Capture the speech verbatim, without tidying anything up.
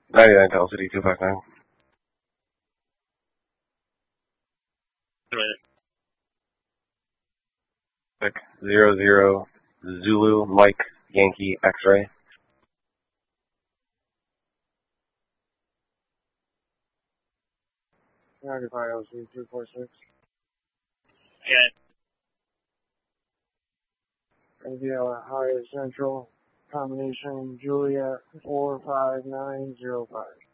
ninety-nine Tell City two five nine. Zero zero Zulu Mike Yankee X-ray. ninety-five L C two four six. Yeah. India High Central, combination Juliet four five nine zero five.